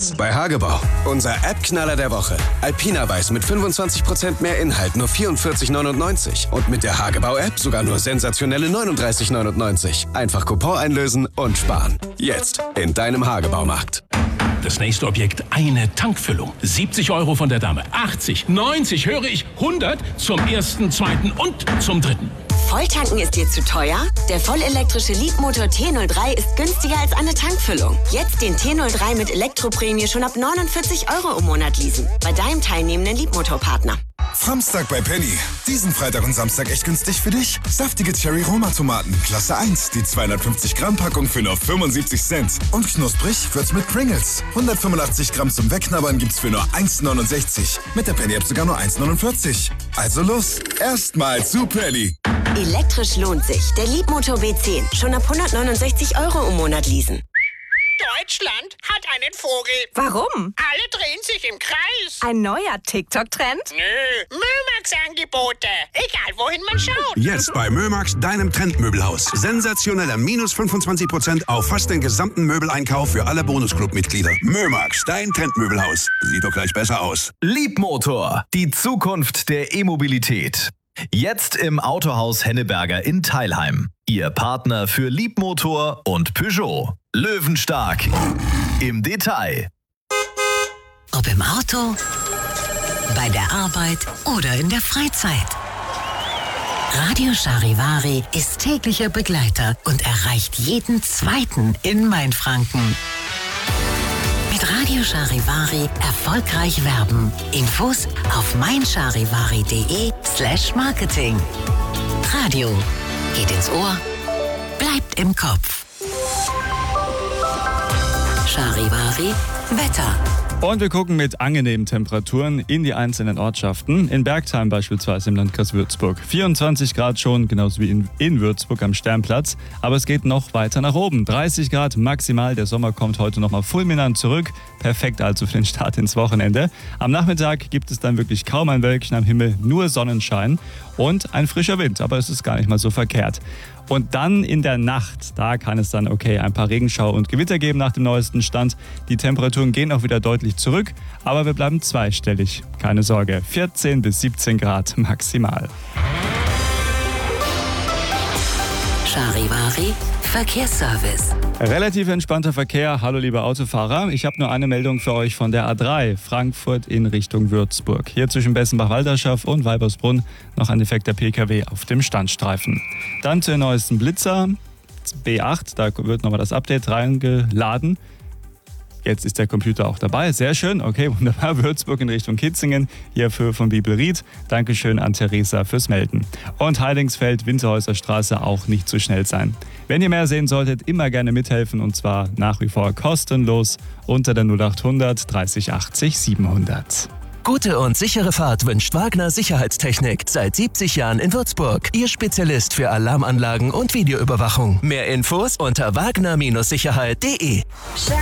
Jetzt bei Hagebau. Unser App-Knaller der Woche. Alpina Weiß mit 25% mehr Inhalt, nur 44,99. Und mit der Hagebau-App sogar nur sensationelle 39,99. Einfach Coupon einlösen und sparen. Jetzt in deinem Hagebaumarkt. Das nächste Objekt, eine Tankfüllung. 70 € von der Dame. 80, 90, höre ich, 100 zum ersten, zweiten und zum dritten. Volltanken ist dir zu teuer? Der vollelektrische Leapmotor T03 ist günstiger als eine Tankfüllung. Jetzt den T03 mit Elektroprämie schon ab 49 € im Monat leasen. Bei deinem teilnehmenden Leapmotor-Partner. Samstag bei Penny. Diesen Freitag und Samstag echt günstig für dich. Saftige Cherry-Roma-Tomaten, Klasse 1. Die 250-Gramm-Packung für nur 75 Cent. Und knusprig wird's mit Pringles. 185 Gramm zum Wegknabbern gibt's für nur 1,69. Mit der Penny-App sogar nur 1,49. Also los, erstmal zu Penny. Elektrisch lohnt sich. Der Leapmotor B10. Schon ab 169 € im Monat leasen. Deutschland hat einen Vogel. Warum? Alle drehen sich im Kreis. Ein neuer TikTok-Trend? Nö, Mömax-Angebote. Egal, wohin man schaut. Jetzt bei Mömax, deinem Trendmöbelhaus. Sensationeller minus 25% auf fast den gesamten Möbeleinkauf für alle Bonusclub-Mitglieder. Mömax, dein Trendmöbelhaus. Sieht doch gleich besser aus. Leapmotor, die Zukunft der E-Mobilität. Jetzt im Autohaus Henneberger in Teilheim. Ihr Partner für Leapmotor und Peugeot. Löwenstark im Detail. Ob im Auto, bei der Arbeit oder in der Freizeit. Radio Charivari ist täglicher Begleiter und erreicht jeden Zweiten in Mainfranken. Mit Radio Charivari erfolgreich werben. Infos auf meincharivari.de/Marketing. Radio geht ins Ohr, bleibt im Kopf. Charivari Wetter. Und wir gucken mit angenehmen Temperaturen in die einzelnen Ortschaften. In Bergtheim beispielsweise im Landkreis Würzburg. 24 Grad schon, genauso wie in Würzburg am Sternplatz. Aber es geht noch weiter nach oben. 30 Grad maximal. Der Sommer kommt heute nochmal fulminant zurück. Perfekt also für den Start ins Wochenende. Am Nachmittag gibt es dann wirklich kaum ein Wölkchen am Himmel, nur Sonnenschein und ein frischer Wind. Aber es ist gar nicht mal so verkehrt. Und dann in der Nacht, da kann es dann ein paar Regenschauer und Gewitter geben nach dem neuesten Stand. Die Temperaturen gehen auch wieder deutlich zurück, aber wir bleiben zweistellig. Keine Sorge, 14 bis 17 Grad maximal. Charivari Verkehrsservice. Relativ entspannter Verkehr. Hallo liebe Autofahrer. Ich habe nur eine Meldung für euch von der A3 Frankfurt in Richtung Würzburg. Hier zwischen Bessenbach-Walderschaft und Weibersbrunn noch ein defekter PKW auf dem Standstreifen. Dann zu den neuesten Blitzer. B8, da wird nochmal das Update reingeladen. Jetzt ist der Computer auch dabei. Sehr schön. Okay, wunderbar. Würzburg in Richtung Kitzingen. Hier von Bibelried. Dankeschön an Theresa fürs Melden. Und Heidingsfeld, Winterhäuser Straße auch nicht zu schnell sein. Wenn ihr mehr sehen solltet, immer gerne mithelfen. Und zwar nach wie vor kostenlos unter der 0800 30 80 700. Gute und sichere Fahrt wünscht Wagner Sicherheitstechnik. Seit 70 Jahren in Würzburg. Ihr Spezialist für Alarmanlagen und Videoüberwachung. Mehr Infos unter wagner-sicherheit.de.